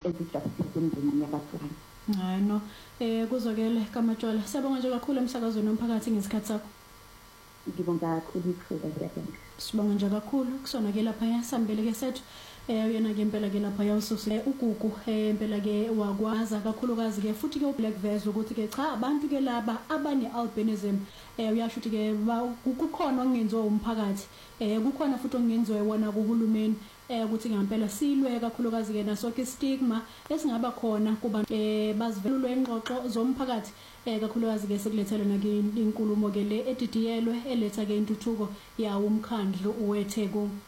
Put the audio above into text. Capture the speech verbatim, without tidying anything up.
ezijustice emndenini yabahlali. Hayi no, eh kuzokele kaMatshwala. Siyabonga nje kakhulu emsakazweni nomphakathi ngesikhathi sakho. Ngibonga kakhulu ithuba siyabonga. Sibonga nje kakhulu kusona ke lapha sambele ke sethu eh uyena ke impela ke lapha yawususile ugugu eh impela ke wakwaza kakhulukazi ke futhi ke uBlack Vez ukuthi ke cha abantu ke laba abane albinism eh uyasho ukuthi ke kukhona okungenziwa umphakathi eh kukhona futhi okungenziwa wona kuhulumeni eh ukuthi ngempela silwe kakhulukazi ke naso ke stigma esingaba khona kuba eh bazivelulwe ingxoxo zomphakathi eh kakhulukazi ke sekulethele nake inkulumo ke le edidiyelwe eletha ke intuthuko yawo umkhandlu uwetheko.